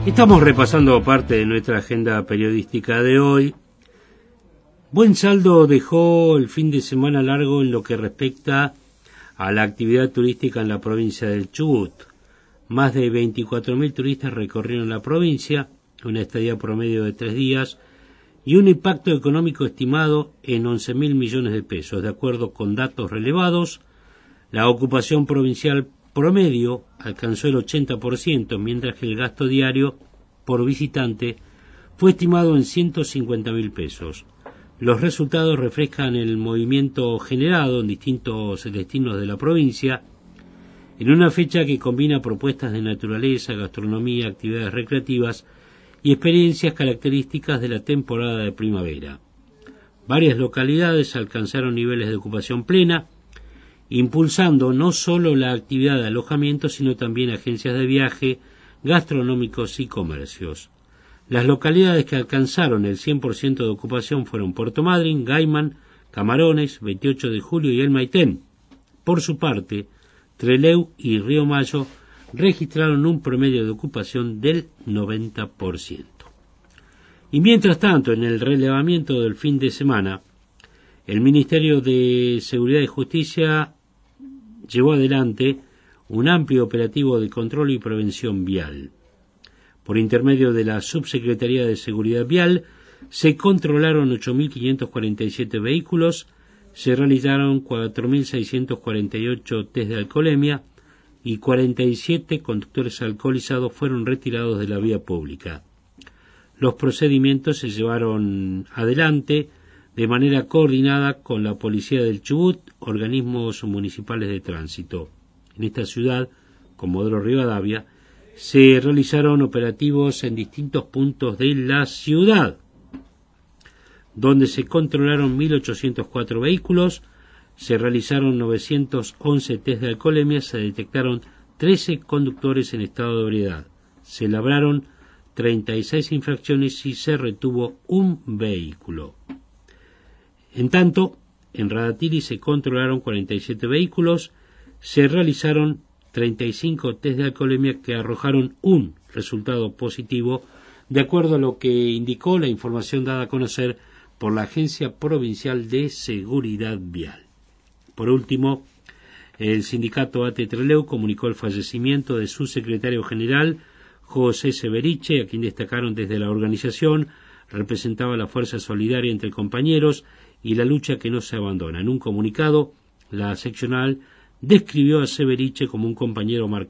Estamos repasando parte de nuestra agenda periodística de hoy. Buen saldo dejó el fin de semana largo en lo que respecta a la actividad turística en la provincia del Chubut. Más de 24.000 turistas recorrieron la provincia, una estadía promedio de 3 días y un impacto económico estimado en 11.000 millones de pesos. De acuerdo con datos relevados, la ocupación provincial promedio alcanzó el 80%, mientras que el gasto diario por visitante fue estimado en 150.000 pesos. Los resultados reflejan el movimiento generado en distintos destinos de la provincia, en una fecha que combina propuestas de naturaleza, gastronomía, actividades recreativas y experiencias características de la temporada de primavera. Varias localidades alcanzaron niveles de ocupación plena, impulsando no solo la actividad de alojamiento, sino también agencias de viaje, gastronómicos y comercios. Las localidades que alcanzaron el 100% de ocupación fueron Puerto Madryn, Gaiman, Camarones, 28 de Julio y El Maitén. Por su parte, Trelew y Río Mayo registraron un promedio de ocupación del 90%. Y mientras tanto, en el relevamiento del fin de semana, el Ministerio de Seguridad y Justicia llevó adelante un amplio operativo de control y prevención vial. Por intermedio de la Subsecretaría de Seguridad Vial, se controlaron 8.547 vehículos, se realizaron 4.648 test de alcoholemia y 47 conductores alcoholizados fueron retirados de la vía pública. Los procedimientos se llevaron adelante de manera coordinada con la Policía del Chubut, organismos municipales de tránsito. En esta ciudad, Comodoro Rivadavia, se realizaron operativos en distintos puntos de la ciudad, donde se controlaron 1.804 vehículos, se realizaron 911 test de alcoholemia, se detectaron 13 conductores en estado de ebriedad, se labraron 36 infracciones y se retuvo un vehículo. En tanto, en Radatili se controlaron 47 vehículos, se realizaron 35 test de alcoholemia que arrojaron un resultado positivo, de acuerdo a lo que indicó la información dada a conocer por la Agencia Provincial de Seguridad Vial. Por último, el sindicato ATE Trelew comunicó el fallecimiento de su secretario general, José Severiche, a quien destacaron desde la organización, representaba la fuerza solidaria entre compañeros y la lucha que no se abandona. En un comunicado, la seccional describió a Severiche como un compañero